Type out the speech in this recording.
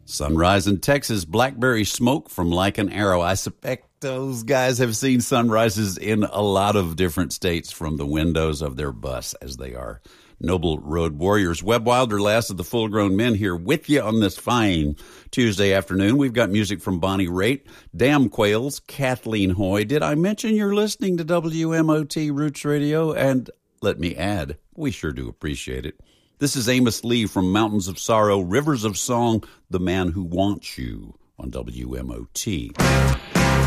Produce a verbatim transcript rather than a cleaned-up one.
Sunrise in Texas, blackberry smoke from Like an Arrow. I suspect those guys have seen sunrises in a lot of different states from the windows of their bus, as they are noble road warriors. Webb Wilder, last of the full-grown men, here with you on this fine Tuesday afternoon. We've got music from Bonnie Raitt, Damn Quails, Kathleen Hoy. Did I mention you're listening to W M O T Roots Radio? And let me add, we sure do appreciate it. This is Amos Lee from Mountains of Sorrow, Rivers of Song, The Man Who Wants You on W M O T.